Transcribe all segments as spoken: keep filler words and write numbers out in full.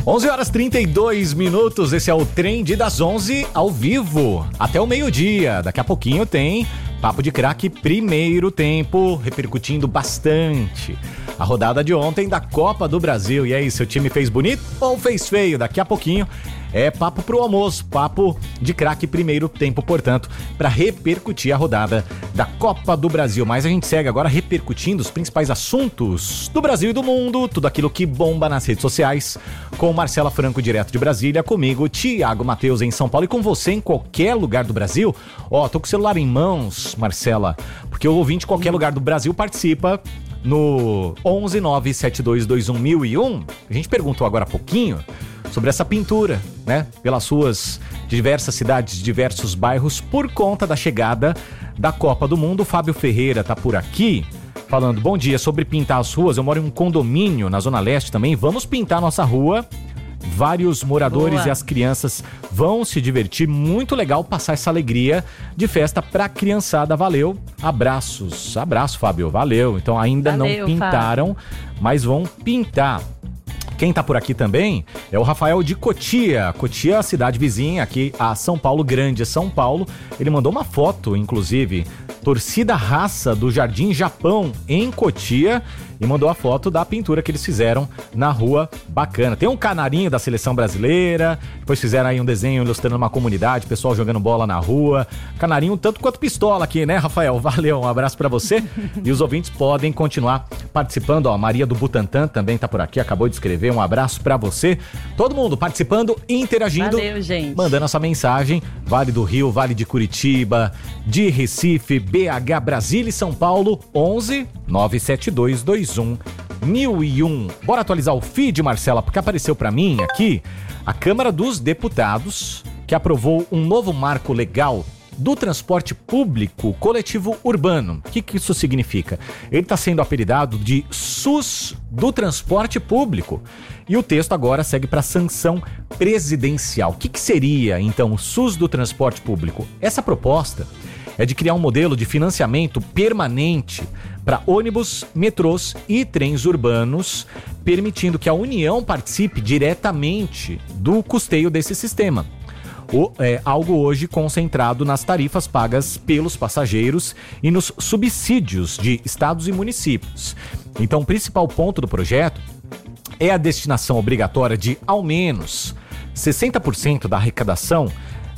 onze horas e trinta e dois minutos, esse é o Trend das onze ao vivo, até o meio-dia. Daqui a pouquinho tem Papo de Craque primeiro tempo, repercutindo bastante a rodada de ontem da Copa do Brasil. E aí, seu time fez bonito ou fez feio? Daqui a pouquinho é papo pro almoço, papo de craque primeiro tempo, portanto, para repercutir a rodada da Copa do Brasil. Mas a gente segue agora repercutindo os principais assuntos do Brasil e do mundo, tudo aquilo que bomba nas redes sociais, com Marcela Franco, direto de Brasília, comigo, Thiago Matheus, em São Paulo, e com você em qualquer lugar do Brasil. Ó, tô com o celular em mãos, Marcela, porque o ouvinte em qualquer lugar do Brasil participa no onze nove sete dois dois um mil e um. A gente perguntou agora há pouquinho sobre essa pintura, né? Pelas suas diversas cidades, diversos bairros, por conta da chegada da Copa do Mundo. O Fábio Ferreira tá por aqui, falando, bom dia, sobre pintar as ruas. Eu moro em um condomínio na Zona Leste também. Vamos pintar nossa rua. Vários moradores Boa. E as crianças vão se divertir. Muito legal passar essa alegria de festa pra criançada. Valeu. Abraços. Abraço, Fábio. Valeu. Então ainda Valeu, não pintaram, Fábio. Mas vão pintar. Quem tá por aqui também é o Rafael de Cotia. Cotia é a cidade vizinha aqui a São Paulo, Grande São Paulo. Ele mandou uma foto, inclusive, torcida raça do Jardim Japão em Cotia, e mandou a foto da pintura que eles fizeram na rua. Bacana. Tem um canarinho da seleção brasileira, depois fizeram aí um desenho ilustrando uma comunidade, pessoal jogando bola na rua. Canarinho tanto quanto pistola aqui, né, Rafael? Valeu, um abraço pra você. E os ouvintes podem continuar participando. Ó, Maria do Butantã também tá por aqui, acabou de escrever. Um abraço pra você. Todo mundo participando, interagindo. Valeu, gente. Mandando a sua mensagem. Vale do Rio, Vale de Curitiba, de Recife, B H, Brasília e São Paulo. onze nove sete dois dois um mil e um. Bora atualizar o feed, Marcela, porque apareceu pra mim aqui a Câmara dos Deputados, que aprovou um novo marco legal do transporte público coletivo urbano. O que, que isso significa? Ele está sendo apelidado de SUS do transporte público. E o texto agora segue para sanção presidencial. O que, que seria, então, o SUS do transporte público? Essa proposta é de criar um modelo de financiamento permanente para ônibus, metrôs e trens urbanos, permitindo que a União participe diretamente do custeio desse sistema. O, é, algo hoje concentrado nas tarifas pagas pelos passageiros e nos subsídios de estados e municípios. Então, o principal ponto do projeto é a destinação obrigatória de, ao menos, sessenta por cento da arrecadação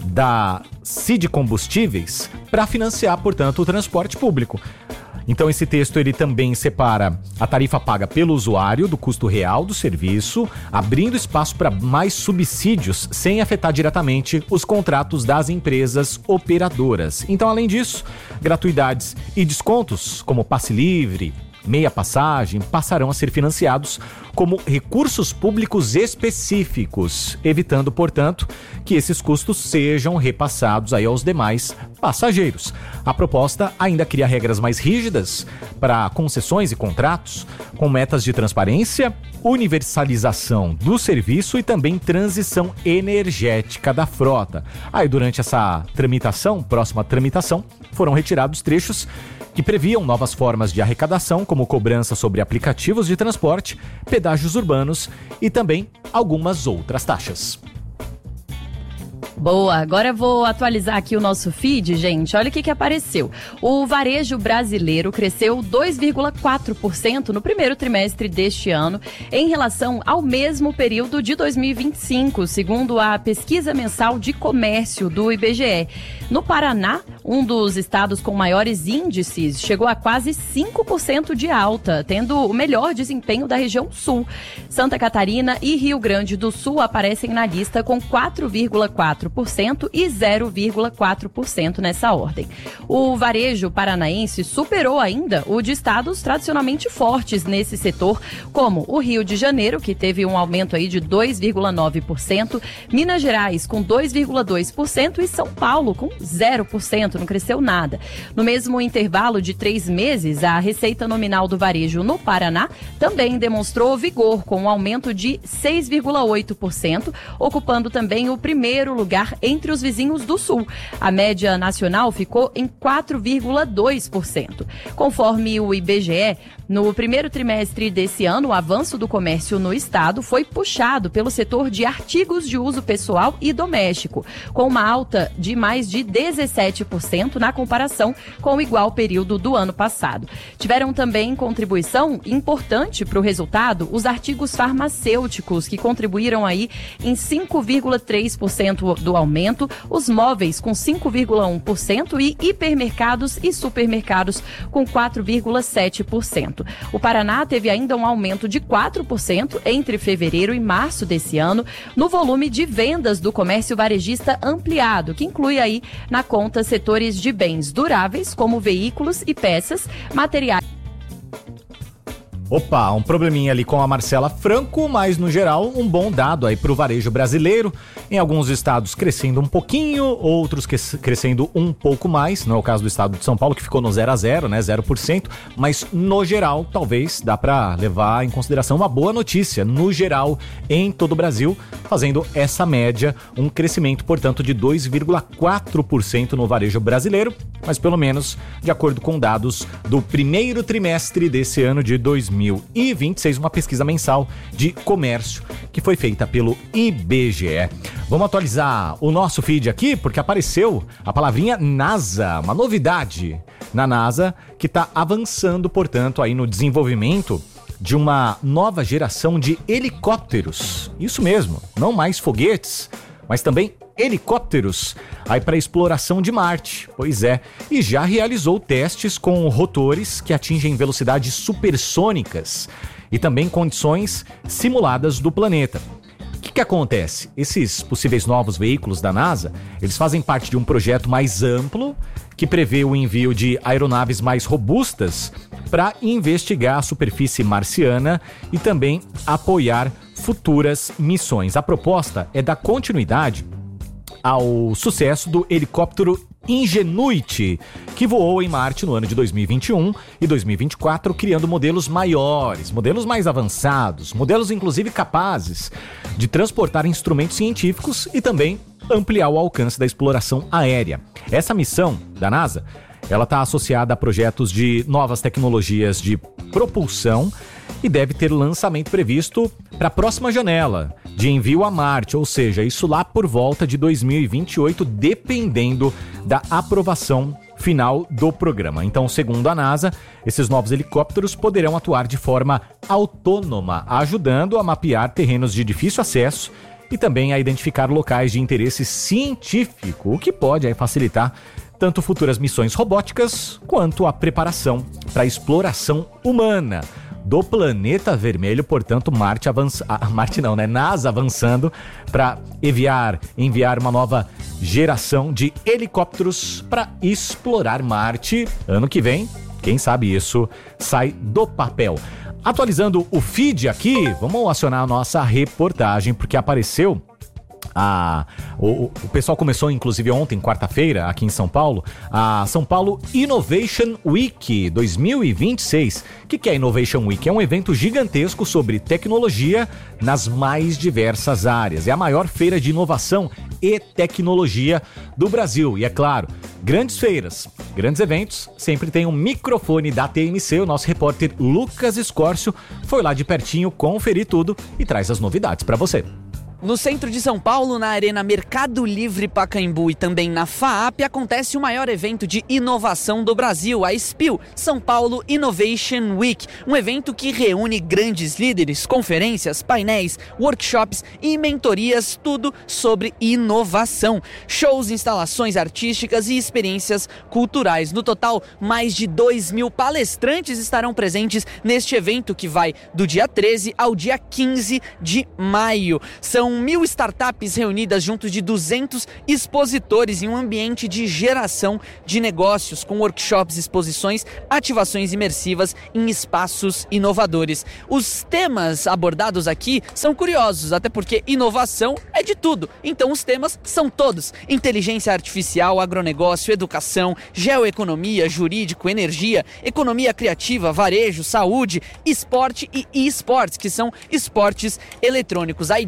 da C I D Combustíveis para financiar, portanto, o transporte público. Então, esse texto ele também separa a tarifa paga pelo usuário do custo real do serviço, abrindo espaço para mais subsídios sem afetar diretamente os contratos das empresas operadoras. Então, além disso, gratuidades e descontos como passe livre, meia passagem, passarão a ser financiados como recursos públicos específicos, evitando, portanto, que esses custos sejam repassados aí aos demais passageiros. A proposta ainda cria regras mais rígidas para concessões e contratos, com metas de transparência, universalização do serviço e também transição energética da frota. Aí, durante essa tramitação, próxima tramitação, foram retirados trechos que previam novas formas de arrecadação, como cobrança sobre aplicativos de transporte, pedágios urbanos e também algumas outras taxas. Boa, agora eu vou atualizar aqui o nosso feed, gente. Olha o que que apareceu. O varejo brasileiro cresceu dois vírgula quatro por cento no primeiro trimestre deste ano em relação ao mesmo período de dois mil e vinte e cinco, segundo a pesquisa mensal de comércio do I B G E. No Paraná, um dos estados com maiores índices, chegou a quase cinco por cento de alta, tendo o melhor desempenho da região sul. Santa Catarina e Rio Grande do Sul aparecem na lista com quatro vírgula quatro por cento e zero vírgula quatro por cento nessa ordem. O varejo paranaense superou ainda o de estados tradicionalmente fortes nesse setor, como o Rio de Janeiro, que teve um aumento aí de dois vírgula nove por cento, Minas Gerais com dois vírgula dois por cento e São Paulo com zero por cento, não cresceu nada. No mesmo intervalo de três meses, a receita nominal do varejo no Paraná também demonstrou vigor, com um aumento de seis vírgula oito por cento, ocupando também o primeiro lugar entre os vizinhos do Sul. A média nacional ficou em quatro vírgula dois por cento. Conforme o I B G E, No primeiro trimestre desse ano, o avanço do comércio no estado foi puxado pelo setor de artigos de uso pessoal e doméstico, com uma alta de mais de dezessete por cento na comparação com o igual período do ano passado. Tiveram também contribuição importante para o resultado os artigos farmacêuticos, que contribuíram aí em cinco vírgula três por cento do aumento, os móveis com cinco vírgula um por cento e hipermercados e supermercados com quatro vírgula sete por cento. O Paraná teve ainda um aumento de quatro por cento entre fevereiro e março desse ano no volume de vendas do comércio varejista ampliado, que inclui aí na conta setores de bens duráveis como veículos e peças, materiais. Opa, um probleminha ali com a Marcela Franco, mas no geral um bom dado aí para o varejo brasileiro. Em alguns estados crescendo um pouquinho, outros crescendo um pouco mais. Não é o caso do estado de São Paulo, que ficou no zero a zero, né, zero por cento. Mas no geral, talvez dá para levar em consideração uma boa notícia. No geral, em todo o Brasil, fazendo essa média, um crescimento, portanto, de dois vírgula quatro por cento no varejo brasileiro. Mas pelo menos de acordo com dados do primeiro trimestre desse ano de dois mil e vinte e seis, uma pesquisa mensal de comércio que foi feita pelo I B G E. Vamos atualizar o nosso feed aqui, porque apareceu a palavrinha NASA, uma novidade na NASA que está avançando, portanto, aí no desenvolvimento de uma nova geração de helicópteros. Isso mesmo, não mais foguetes, mas também helicópteros aí para exploração de Marte. Pois é, e já realizou testes com rotores que atingem velocidades supersônicas e também condições simuladas do planeta. O que que acontece? Esses possíveis novos veículos da NASA, eles fazem parte de um projeto mais amplo que prevê o envio de aeronaves mais robustas para investigar a superfície marciana e também apoiar futuras missões. A proposta é dar continuidade ao sucesso do helicóptero Ingenuity, que voou em Marte no ano de dois mil e vinte e um e dois mil e vinte e quatro, criando modelos maiores, modelos mais avançados, modelos inclusive capazes de transportar instrumentos científicos e também ampliar o alcance da exploração aérea. Essa missão da NASA, ela está associada a projetos de novas tecnologias de propulsão e deve ter lançamento previsto para a próxima janela de envio a Marte, ou seja, isso lá por volta de dois mil e vinte e oito, dependendo da aprovação final do programa. Então, segundo a NASA, esses novos helicópteros poderão atuar de forma autônoma, ajudando a mapear terrenos de difícil acesso e também a identificar locais de interesse científico, o que pode aí facilitar tanto futuras missões robóticas quanto a preparação para a exploração humana do planeta vermelho. Portanto, Marte avança, ah, Marte não, né? NASA avançando para enviar, enviar uma nova geração de helicópteros para explorar Marte. Ano que vem, quem sabe isso sai do papel. Atualizando o feed aqui, vamos acionar a nossa reportagem, porque apareceu A, o, o pessoal começou, inclusive, ontem, quarta-feira, aqui em São Paulo, a São Paulo Innovation Week dois mil e vinte e seis. O que, que é Innovation Week? É um evento gigantesco sobre tecnologia nas mais diversas áreas. É a maior feira de inovação e tecnologia do Brasil. E é claro, grandes feiras, grandes eventos, sempre tem um microfone da T M C. O nosso repórter Lucas Escórcio foi lá de pertinho conferir tudo e traz as novidades para você. No centro de São Paulo, na Arena Mercado Livre Pacaembu e também na FAAP, acontece o maior evento de inovação do Brasil, a SPIL, São Paulo Innovation Week. Um evento que reúne grandes líderes, conferências, painéis, workshops e mentorias, tudo sobre inovação. Shows, instalações artísticas e experiências culturais. No total, mais de dois mil palestrantes estarão presentes neste evento que vai do dia treze ao dia quinze de maio. São mil startups reunidas junto de duzentos expositores em um ambiente de geração de negócios, com workshops, exposições, ativações imersivas em espaços inovadores. Os temas abordados aqui são curiosos, até porque inovação é de tudo, então os temas são todos: inteligência artificial, agronegócio, educação, geoeconomia, jurídico, energia, economia criativa, varejo, saúde, esporte e e-sports, que são esportes eletrônicos. A ideia é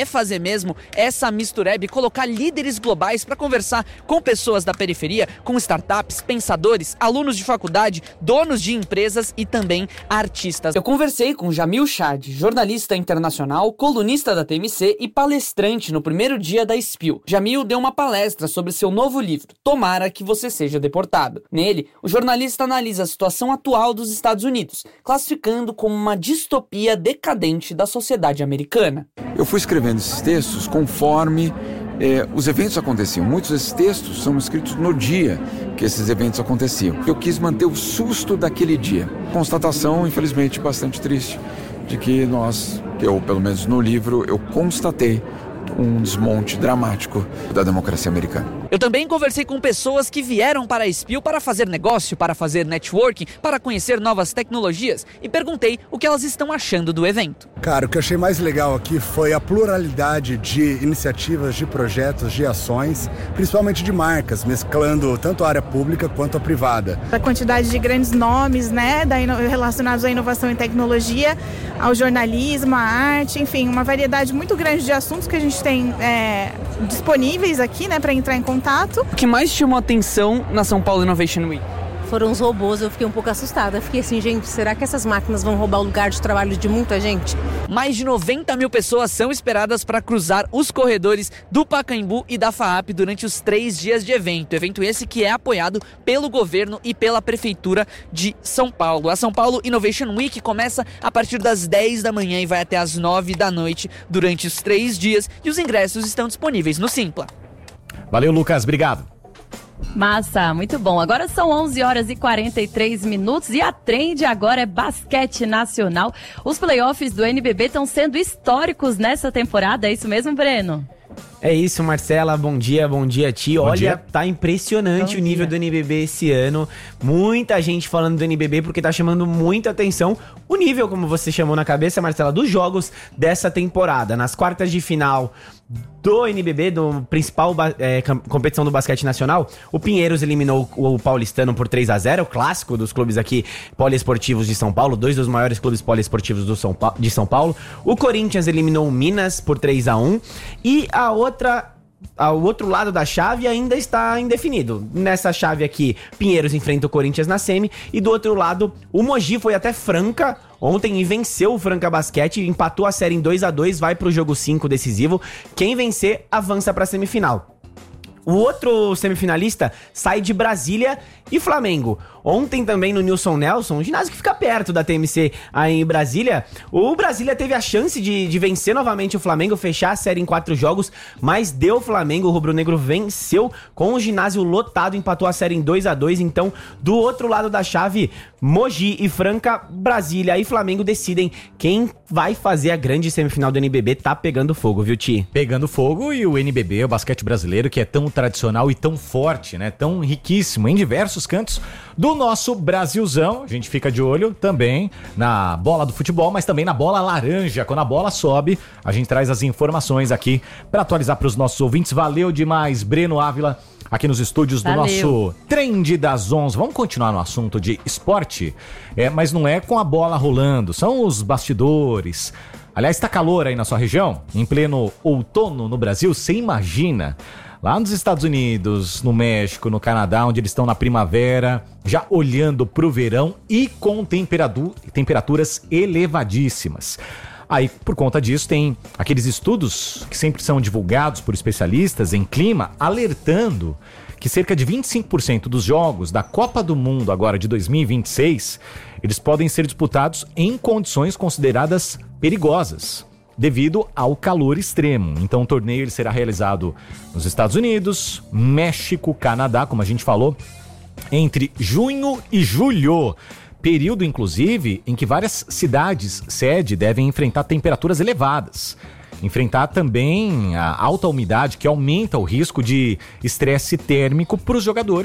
fazer mesmo essa mistureba e colocar líderes globais para conversar com pessoas da periferia, com startups, pensadores, alunos de faculdade, donos de empresas e também artistas. Eu conversei com Jamil Chad, jornalista internacional, colunista da T M C e palestrante no primeiro dia da Spill. Jamil deu uma palestra sobre seu novo livro, Tomara que Você Seja Deportado. Nele, o jornalista analisa a situação atual dos Estados Unidos, classificando como uma distopia decadente da sociedade americana. Eu fui escrevendo esses textos conforme eh, os eventos aconteciam. Muitos desses textos são escritos no dia que esses eventos aconteciam. Eu quis manter o susto daquele dia. Constatação, infelizmente, bastante triste, de que nós, eu pelo menos no livro, eu constatei um desmonte dramático da democracia americana. Eu também conversei com pessoas que vieram para a Spill para fazer negócio, para fazer networking, para conhecer novas tecnologias e perguntei o que elas estão achando do evento. Cara, o que eu achei mais legal aqui foi a pluralidade de iniciativas, de projetos, de ações, principalmente de marcas, mesclando tanto a área pública quanto a privada. A quantidade de grandes nomes, né, da ino- relacionados à inovação e tecnologia, ao jornalismo, à arte, enfim, uma variedade muito grande de assuntos que a gente tem é, disponíveis aqui, né, para entrar em contato. O que mais chamou a atenção na São Paulo Innovation Week? Foram os robôs, eu fiquei um pouco assustada. Fiquei assim, gente, será que essas máquinas vão roubar o lugar de trabalho de muita gente? Mais de noventa mil pessoas são esperadas para cruzar os corredores do Pacaembu e da FAAP durante os três dias de evento. Evento esse que é apoiado pelo governo e pela Prefeitura de São Paulo. A São Paulo Innovation Week começa a partir das dez da manhã e vai até as nove da noite durante os três dias e os ingressos estão disponíveis no Simpla. Valeu, Lucas. Obrigado. Massa, muito bom. Agora são onze horas e quarenta e três minutos e a trend agora é basquete nacional. Os playoffs do N B B estão sendo históricos nessa temporada, é isso mesmo, Breno? É isso, Marcela, bom dia, bom dia, Ti. Bom Olha, dia. Tá impressionante Bom o nível dia. do N B B esse ano. Muita gente falando do N B B porque tá chamando muita atenção o nível, como você chamou na cabeça, Marcela, dos jogos dessa temporada. Nas quartas de final do N B B, do principal é, competição do basquete nacional, o Pinheiros eliminou o Paulistano por três a zero, o clássico dos clubes aqui poliesportivos de São Paulo, dois dos maiores clubes poliesportivos do São pa- de São Paulo. O Corinthians eliminou o Minas por três a um e a outra... O outro lado da chave ainda está indefinido. Nessa chave aqui, Pinheiros enfrenta o Corinthians na semi. E do outro lado, o Mogi foi até Franca ontem e venceu o Franca Basquete. Empatou a série em dois a dois, vai pro jogo cinco decisivo. Quem vencer, avança pra semifinal. O outro semifinalista sai de Brasília e Flamengo. Ontem também no Nilson Nelson, um ginásio que fica perto da T M C aí em Brasília, o Brasília teve a chance de, de vencer novamente o Flamengo, fechar a série em quatro jogos, mas deu o Flamengo, o rubro-negro venceu com o ginásio lotado, empatou a série em dois a dois. Então, do outro lado da chave, Mogi e Franca, Brasília e Flamengo decidem quem vai fazer a grande semifinal do N B B. Tá pegando fogo, viu, Ti? Pegando fogo, e o N B B, o basquete brasileiro, que é tão tradicional e tão forte, né? Tão riquíssimo em diversos cantos do nosso Brasilzão. A gente fica de olho também na bola do futebol, mas também na bola laranja. Quando a bola sobe, a gente traz as informações aqui para atualizar para os nossos ouvintes. Valeu demais, Breno Ávila, aqui nos estúdios do Valeu. nosso Trend das onze. Vamos continuar no assunto de esporte, é, mas não é com a bola rolando, são os bastidores. Aliás, tá calor aí na sua região? Em pleno outono no Brasil, você imagina? Lá nos Estados Unidos, no México, no Canadá, onde eles estão na primavera, já olhando pro verão e com temperatu- temperaturas elevadíssimas. Aí, por conta disso, tem aqueles estudos que sempre são divulgados por especialistas em clima, alertando que cerca de vinte e cinco por cento dos jogos da Copa do Mundo agora de dois mil e vinte e seis, eles podem ser disputados em condições consideradas perigosas, devido ao calor extremo. Então o torneio ele será realizado nos Estados Unidos, México, Canadá, como a gente falou, entre junho e julho. Período, inclusive, em que várias cidades sede devem enfrentar temperaturas elevadas. Enfrentar também a alta umidade, que aumenta o risco de estresse térmico para os jogadores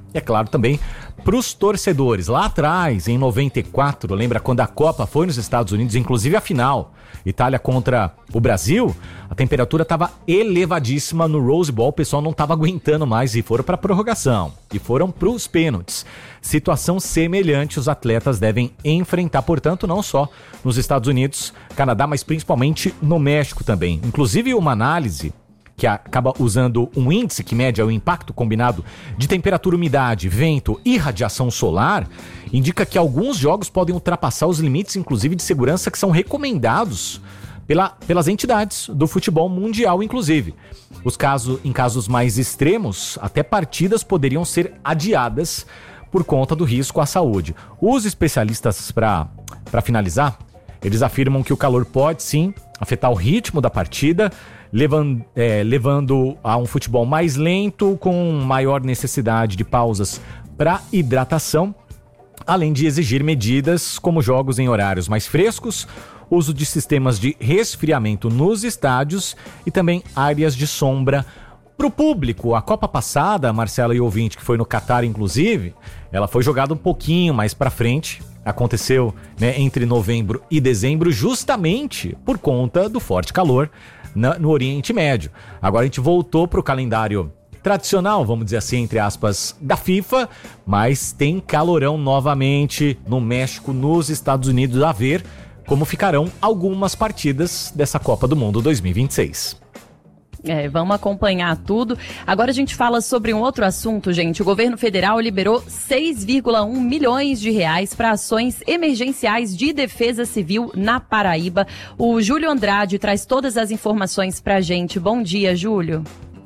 E é claro também para os torcedores. Lá atrás, em noventa e quatro, lembra quando a Copa foi nos Estados Unidos, inclusive a final, Itália contra o Brasil, a temperatura estava elevadíssima no Rose Bowl, o pessoal não estava aguentando mais e foram para a prorrogação e foram para os pênaltis. Situação semelhante os atletas devem enfrentar, portanto, não só nos Estados Unidos, Canadá, mas principalmente no México também. Inclusive uma análise que acaba usando um índice que mede o impacto combinado de temperatura, umidade, vento e radiação solar, indica que alguns jogos podem ultrapassar os limites, inclusive de segurança, que são recomendados pela, pelas entidades do futebol mundial, inclusive. Os casos, em casos mais extremos, até partidas poderiam ser adiadas por conta do risco à saúde. Os especialistas, para para finalizar, eles afirmam que o calor pode sim afetar o ritmo da partida, levando, é, levando a um futebol mais lento, com maior necessidade de pausas para hidratação, além de exigir medidas como jogos em horários mais frescos, uso de sistemas de resfriamento nos estádios e também áreas de sombra para o público. A Copa passada, Marcela e ouvinte, que foi no Catar inclusive, ela foi jogada um pouquinho mais para frente. Aconteceu, né, entre novembro e dezembro, justamente por conta do forte calor na, no Oriente Médio. Agora a gente voltou para o calendário tradicional, vamos dizer assim, entre aspas, da FIFA, mas tem calorão novamente no México, nos Estados Unidos, a ver como ficarão algumas partidas dessa Copa do Mundo dois mil e vinte e seis. É, vamos acompanhar tudo. Agora a gente fala sobre um outro assunto, gente. O governo federal liberou seis vírgula um milhões de reais para ações emergenciais de defesa civil na Paraíba. O Júlio Andrade traz todas as informações para a gente. Bom dia, Júlio.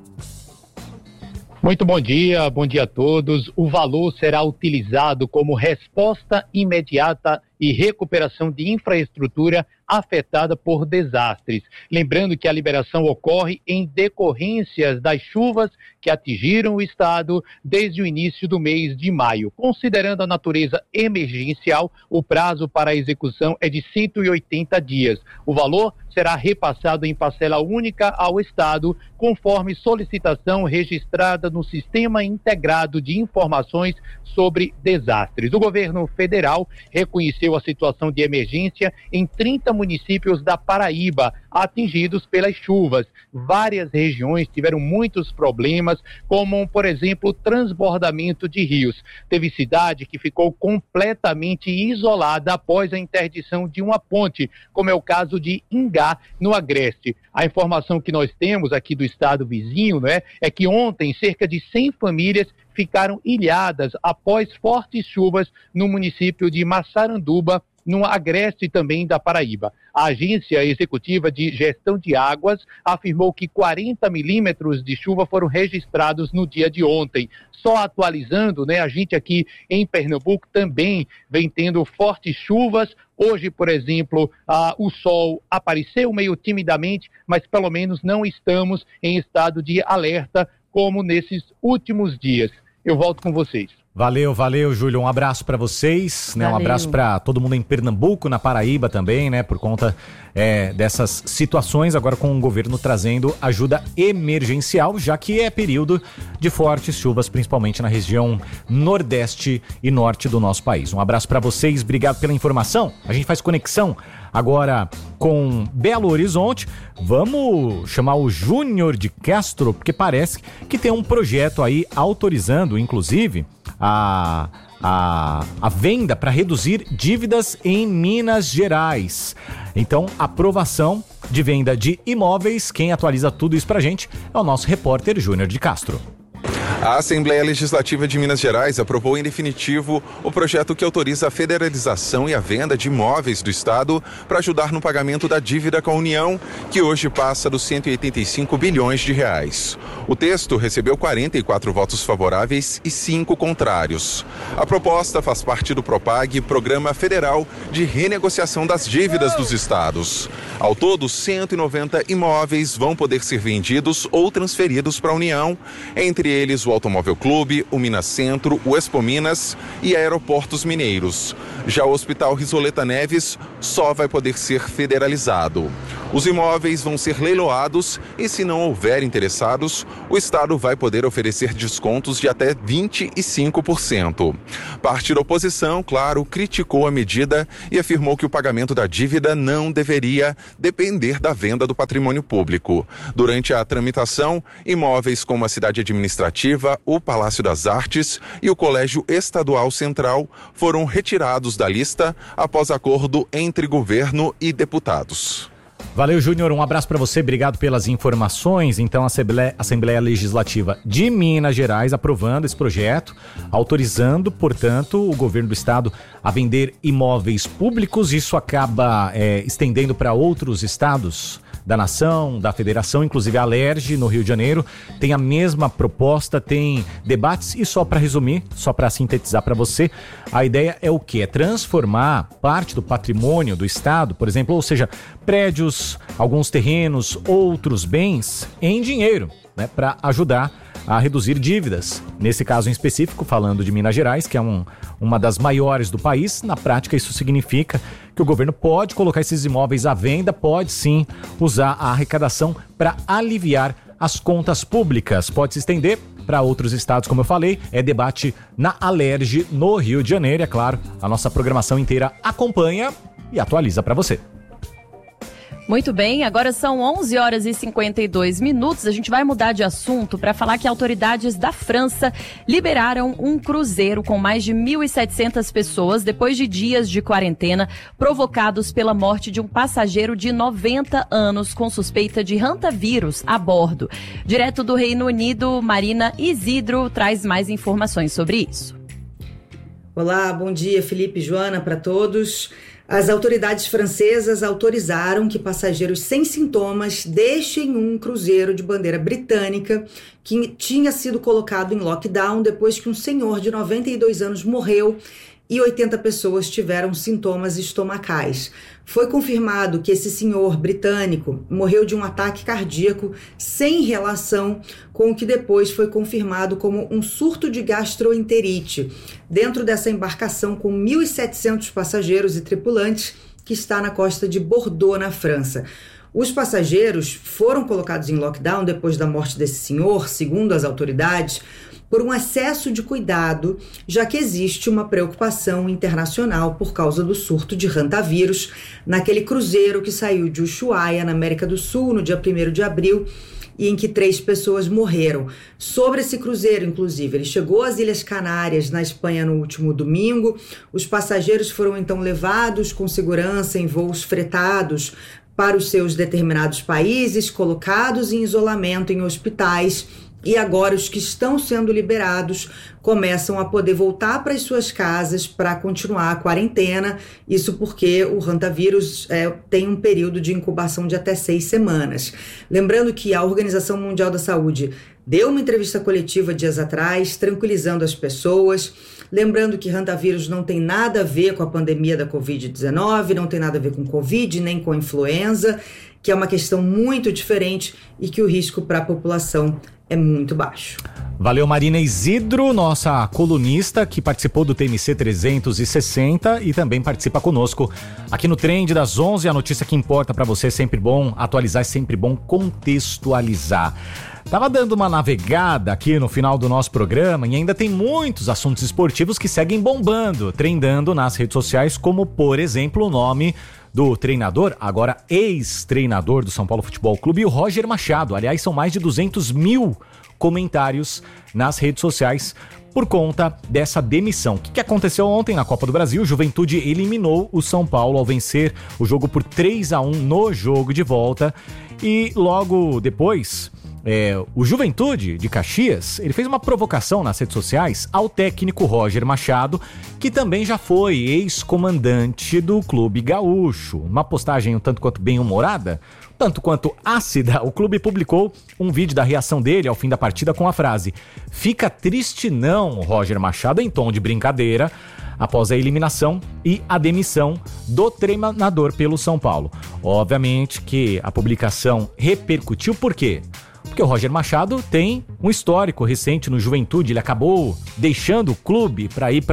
Muito bom dia, bom dia a todos. O valor será utilizado como resposta imediata e recuperação de infraestrutura afetada por desastres. Lembrando que a liberação ocorre em decorrências das chuvas que atingiram o estado desde o início do mês de maio. Considerando a natureza emergencial, o prazo para a execução é de cento e oitenta dias. O valor será repassado em parcela única ao estado, conforme solicitação registrada no Sistema Integrado de Informações sobre Desastres. O governo federal reconheceu a situação de emergência em trinta municípios da Paraíba, atingidos pelas chuvas. Várias regiões tiveram muitos problemas, como, por exemplo, transbordamento de rios. Teve cidade que ficou completamente isolada após a interdição de uma ponte, como é o caso de Ingá, no Agreste. A informação que nós temos aqui do estado vizinho, né, é que ontem cerca de cem famílias ficaram ilhadas após fortes chuvas no município de Massaranduba, no Agreste também da Paraíba. A Agência Executiva de Gestão de Águas afirmou que quarenta milímetros de chuva foram registrados no dia de ontem. Só atualizando, né, a gente aqui em Pernambuco também vem tendo fortes chuvas. Hoje, por exemplo, ah, o sol apareceu meio timidamente, mas pelo menos não estamos em estado de alerta como nesses últimos dias. Eu volto com vocês. Valeu, valeu, Júlio. Um abraço para vocês, né? Um abraço para todo mundo em Pernambuco, na Paraíba também, né? Por conta é, dessas situações, agora com o governo trazendo ajuda emergencial, já que é período de fortes chuvas, principalmente na região nordeste e norte do nosso país. Um abraço para vocês, obrigado pela informação. A gente faz conexão agora com Belo Horizonte. Vamos chamar o Júnior de Castro, porque parece que tem um projeto aí autorizando, inclusive, a, a, a venda para reduzir dívidas em Minas Gerais. Então, aprovação de venda de imóveis. Quem atualiza tudo isso pra gente é o nosso repórter Júnior de Castro. A Assembleia Legislativa de Minas Gerais aprovou em definitivo o projeto que autoriza a federalização e a venda de imóveis do Estado para ajudar no pagamento da dívida com a União, que hoje passa dos cento e oitenta e cinco bilhões de reais. O texto recebeu quarenta e quatro votos favoráveis e cinco contrários. A proposta faz parte do PROPAG, Programa Federal de Renegociação das Dívidas dos Estados. Ao todo, cento e noventa imóveis vão poder ser vendidos ou transferidos para a União, entre eles o Automóvel Clube, o Minas Centro, o Expo Minas e Aeroportos Mineiros. Já o Hospital Risoleta Neves só vai poder ser federalizado. Os imóveis vão ser leiloados e, se não houver interessados, o Estado vai poder oferecer descontos de até vinte e cinco por cento. Parte da oposição, claro, criticou a medida e afirmou que o pagamento da dívida não deveria depender da venda do patrimônio público. Durante a tramitação, imóveis como a Cidade Administrativa, o Palácio das Artes e o Colégio Estadual Central foram retirados da lista após acordo entre governo e deputados. Valeu, Júnior, um abraço para você, obrigado pelas informações. Então, a Assembleia, Assembleia Legislativa de Minas Gerais aprovando esse projeto, autorizando, portanto, o governo do estado a vender imóveis públicos. Isso acaba é, estendendo para outros estados da nação, da federação, inclusive a Alerj, no Rio de Janeiro, tem a mesma proposta, tem debates. E só para resumir, só para sintetizar para você, a ideia é o quê? É transformar parte do patrimônio do estado, por exemplo, ou seja, prédios, alguns terrenos, outros bens, em dinheiro, né, para ajudar a reduzir dívidas. Nesse caso em específico, falando de Minas Gerais, que é um, uma das maiores do país, na prática isso significa que o governo pode colocar esses imóveis à venda, pode sim usar a arrecadação para aliviar as contas públicas. Pode se estender para outros estados, como eu falei, é debate na Alerj, no Rio de Janeiro. É claro, a nossa programação inteira acompanha e atualiza para você. Muito bem, agora são onze horas e cinquenta e dois minutos. A gente vai mudar de assunto para falar que autoridades da França liberaram um cruzeiro com mais de mil e setecentas pessoas depois de dias de quarentena provocados pela morte de um passageiro de noventa anos com suspeita de hantavírus a bordo. Direto do Reino Unido, Marina Isidro traz mais informações sobre isso. Olá, bom dia, Felipe e Joana, para todos. As autoridades francesas autorizaram que passageiros sem sintomas deixem um cruzeiro de bandeira britânica que tinha sido colocado em lockdown depois que um senhor de noventa e dois anos morreu e oitenta pessoas tiveram sintomas estomacais. Foi confirmado que esse senhor britânico morreu de um ataque cardíaco sem relação com o que depois foi confirmado como um surto de gastroenterite dentro dessa embarcação com mil e setecentos passageiros e tripulantes que está na costa de Bordeaux, na França. Os passageiros foram colocados em lockdown depois da morte desse senhor, segundo as autoridades, por um excesso de cuidado, já que existe uma preocupação internacional por causa do surto de hantavírus naquele cruzeiro que saiu de Ushuaia, na América do Sul, no dia primeiro de abril, e em que três pessoas morreram. Sobre esse cruzeiro, inclusive, ele chegou às Ilhas Canárias, na Espanha, no último domingo. Os passageiros foram então levados com segurança em voos fretados para os seus determinados países, colocados em isolamento em hospitais. E agora os que estão sendo liberados começam a poder voltar para as suas casas para continuar a quarentena. Isso porque o hantavírus é, tem um período de incubação de até seis semanas. Lembrando que a Organização Mundial da Saúde deu uma entrevista coletiva dias atrás, tranquilizando as pessoas. Lembrando que hantavírus não tem nada a ver com a pandemia da covid dezenove, não tem nada a ver com Covid, nem com influenza, que é uma questão muito diferente e que o risco para a população é muito baixo. Valeu, Marina Isidro, nossa colunista que participou do T M C trezentos e sessenta e também participa conosco aqui no Trend das onze. A notícia que importa para você é sempre bom atualizar, é sempre bom contextualizar. Tava dando uma navegada aqui no final do nosso programa e ainda tem muitos assuntos esportivos que seguem bombando, trendando nas redes sociais, como, por exemplo, o nome do treinador, agora ex-treinador do São Paulo Futebol Clube, o Roger Machado. Aliás, são mais de duzentos mil comentários nas redes sociais por conta dessa demissão. O que, que aconteceu ontem na Copa do Brasil? O Juventude eliminou o São Paulo ao vencer o jogo por três a um no jogo de volta. E logo depois, é, o Juventude de Caxias, ele fez uma provocação nas redes sociais ao técnico Roger Machado, que também já foi ex-comandante do Clube Gaúcho. Uma postagem um tanto quanto bem-humorada, tanto quanto ácida, o clube publicou um vídeo da reação dele ao fim da partida com a frase: "Fica triste não, Roger Machado", em tom de brincadeira, após a eliminação e a demissão do treinador pelo São Paulo. Obviamente que a publicação repercutiu, por quê? Porque o Roger Machado tem um histórico recente no Juventude, ele acabou deixando o clube para ir para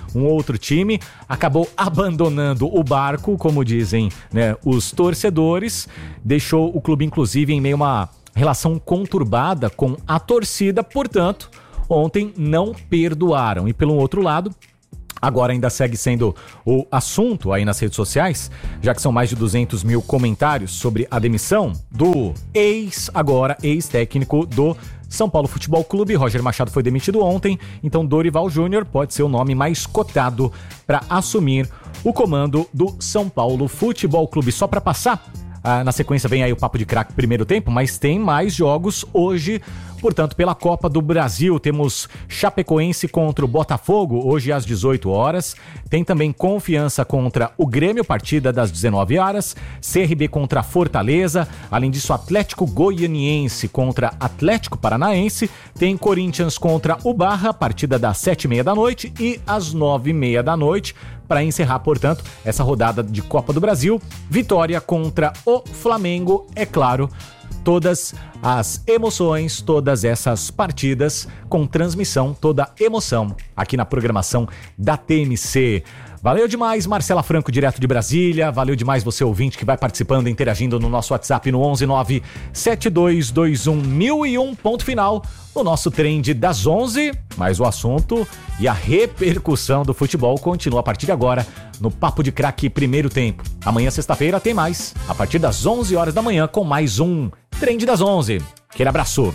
um outro time, acabou abandonando o barco, como dizem, né, os torcedores, deixou o clube inclusive em meio a uma relação conturbada com a torcida, portanto, ontem não perdoaram. E pelo outro lado, agora ainda segue sendo o assunto aí nas redes sociais, já que são mais de duzentos mil comentários sobre a demissão do ex, agora ex-técnico do São Paulo Futebol Clube. Roger Machado foi demitido ontem, então Dorival Júnior pode ser o nome mais cotado para assumir o comando do São Paulo Futebol Clube. Só para passar, ah, na sequência vem aí o Papo de Craque primeiro tempo, mas tem mais jogos hoje. Portanto, pela Copa do Brasil, temos Chapecoense contra o Botafogo, hoje às dezoito horas. Tem também Confiança contra o Grêmio, partida das dezenove horas. C R B contra Fortaleza. Além disso, Atlético Goianiense contra Atlético Paranaense. Tem Corinthians contra o Barra, partida das sete e meia da noite. E às nove e meia da noite, para encerrar, portanto, essa rodada de Copa do Brasil, Vitória contra o Flamengo, é claro. Todas as emoções, todas essas partidas com transmissão, toda a emoção aqui na programação da T M C. Valeu demais, Marcela Franco, direto de Brasília. Valeu demais você, ouvinte, que vai participando, interagindo no nosso WhatsApp no onze nove sete dois dois um mil e um, ponto final, no nosso trend das onze. Mas o assunto e a repercussão do futebol continua a partir de agora no Papo de Craque primeiro tempo. Amanhã, sexta-feira, tem mais, a partir das onze horas da manhã, com mais um Trend das onze. Aquele abraço.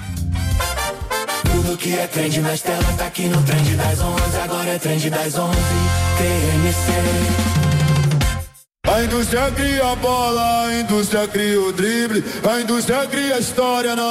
Tudo que é trend nas telas tá aqui no Trend das onze. Agora é Trend das onze, T M C. A indústria cria a bola, a indústria cria o drible, a indústria cria a história na